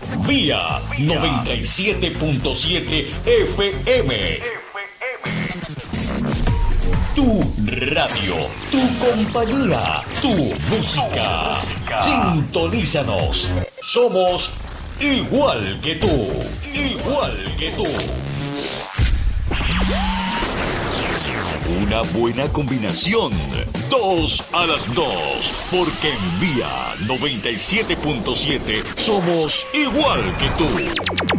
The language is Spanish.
Vía 97.7 FM. Tu radio, tu compañía, tu música. Sintonízanos. Somos igual que tú. Igual que tú. Una buena combinación. 2 a las 2. Porque en Vía 97.7 somos igual que tú.